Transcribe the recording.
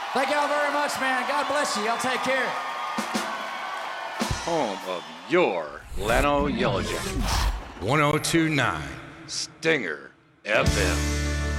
Thank y'all very much, man. God bless you. Y'all take care. Home of your Leno Yellow Jackets. 1029 Stinger FM.